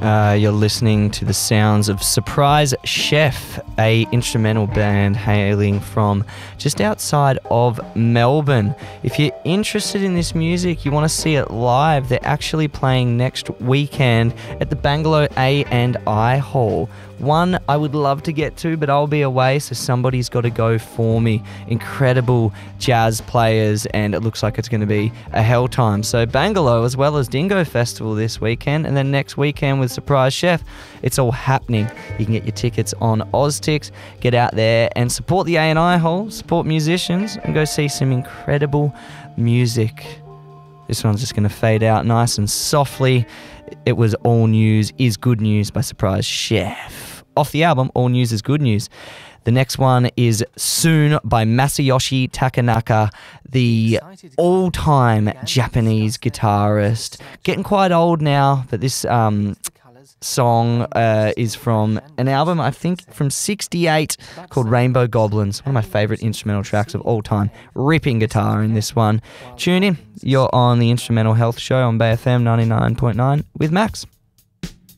You're listening to the sounds of Surprise Chef, a instrumental band hailing from just outside of Melbourne. If you're interested in this music, you want to see it live, they're actually playing next weekend at the Bangalow A&I Hall. One I would love to get to, but I'll be away, so somebody's got to go for me. Incredible jazz players, and it looks like it's going to be a hell time. So Bangalow, as well as Dingo Festival this weekend, and then next weekend with Surprise Chef. It's all happening. You can get your tickets on OzTix. Get out there and support the A&I Hall, support musicians, and go see some incredible music. This one's just going to fade out nice and softly. It was All News is Good News by Surprise Chef. Off the album, All News is Good News. The next one is Soon by Masayoshi Takanaka, the all-time Japanese guitarist. Getting quite old now, but this song is from an album, I think, from '68 called Rainbow Goblins. One of my favourite instrumental tracks of all time. Ripping guitar in this one. Tune in. You're on the Instrumental Health Show on Bay FM 99.9 with Max.